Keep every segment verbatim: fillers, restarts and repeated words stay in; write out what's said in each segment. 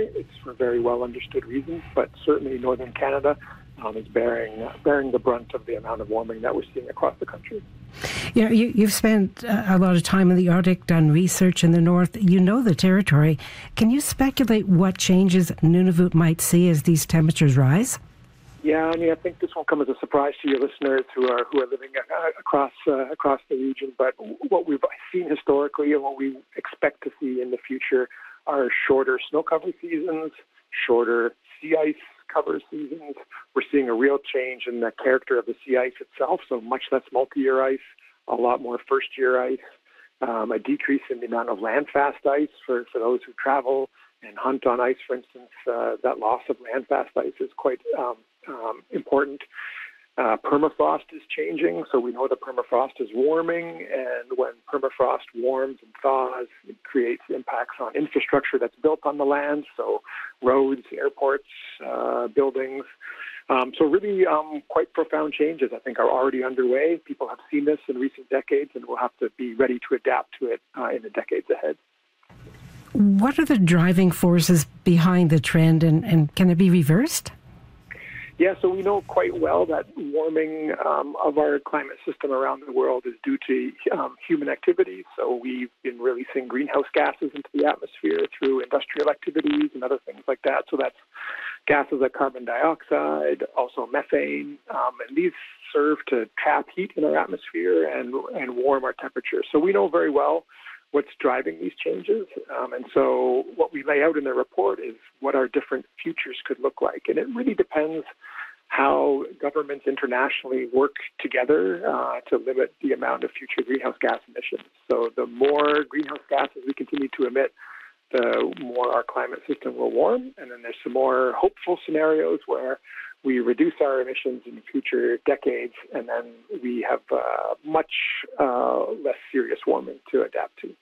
high. It's for very well understood reasons, but certainly northern Canada um, is bearing uh, bearing the brunt of the amount of warming that we're seeing across the country. You know, you, you've spent uh, a lot of time in the Arctic, done research in the north. You know the territory. Can you speculate what changes Nunavut might see as these temperatures rise? Yeah, I mean, I think this won't come as a surprise to your listeners who are who are living uh, across uh, across the region. But what we've seen historically and what we expect to see in the future are shorter snow cover seasons, shorter sea ice cover seasons. We're seeing a real change in the character of the sea ice itself, so much less multi-year ice, a lot more first-year ice, um, a decrease in the amount of land-fast ice for, for those who travel and hunt on ice, for instance. Uh, that loss of land-fast ice is quite um, um, important. Uh, permafrost is changing, so we know that permafrost is warming, and when permafrost warms and thaws, it creates impacts on infrastructure that's built on the land, so roads, airports, uh, buildings. Um, so really um, quite profound changes, I think, are already underway. People have seen this in recent decades, and we'll have to be ready to adapt to it uh, in the decades ahead. What are the driving forces behind the trend, and, and can it be reversed? Yeah, so we know quite well that warming um, of our climate system around the world is due to um, human activities. So we've been releasing greenhouse gases into the atmosphere through industrial activities and other things like that. So that's gases like carbon dioxide, also methane, um, and these serve to trap heat in our atmosphere and, and warm our temperature. So we know very well what's driving these changes. Um, and so what we lay out in the report is what our different futures could look like. And it really depends how governments internationally work together uh, to limit the amount of future greenhouse gas emissions. So the more greenhouse gases we continue to emit, the more our climate system will warm. And then there's some more hopeful scenarios where we reduce our emissions in future decades, and then we have uh, much uh, less serious warming to adapt to.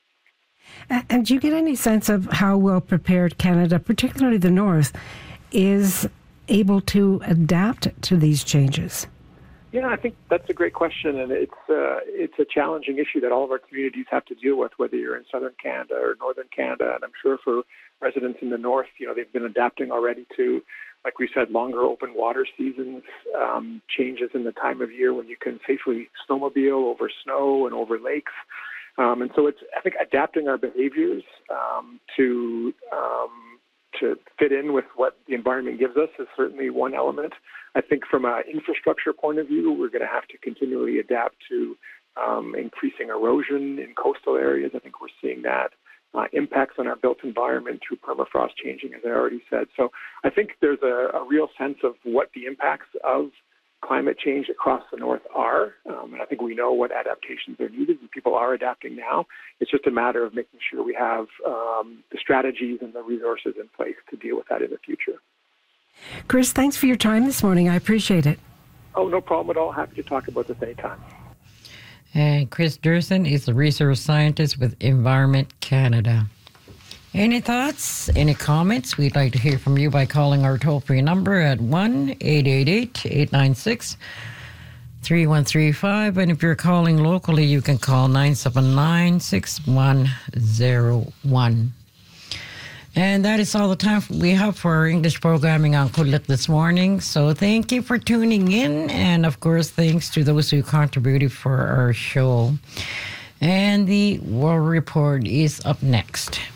And do you get any sense of how well prepared Canada, particularly the North, is able to adapt to these changes? Yeah, I think that's a great question, and it's uh, it's a challenging issue that all of our communities have to deal with, whether you're in southern Canada or northern Canada. And I'm sure for residents in the north, you know, they've been adapting already to, like we said, longer open water seasons, um, changes in the time of year when you can safely snowmobile over snow and over lakes. Um, and so it's, I think, adapting our behaviors um, to um, to fit in with what the environment gives us is certainly one element. I think from an infrastructure point of view, we're going to have to continually adapt to um, increasing erosion in coastal areas. I think we're seeing that. Uh, impacts on our built environment through permafrost changing, as I already said. So I think there's a, a real sense of what the impacts of climate change across the North are. Um, and I think we know what adaptations are needed, and people are adapting now. It's just a matter of making sure we have um, the strategies and the resources in place to deal with that in the future. Chris, thanks for your time this morning. I appreciate it. Oh, no problem at all. Happy to talk about this anytime. And Chris Derson is a resource scientist with Environment Canada. Any thoughts, any comments? We'd like to hear from you by calling our toll-free number at one eight eight eight, eight nine six, three one three five. And if you're calling locally, you can call nine seven nine, six one zero one. And that is all the time we have for our English programming on Khudluk this morning. So thank you for tuning in. And, of course, thanks to those who contributed for our show. And the World Report is up next.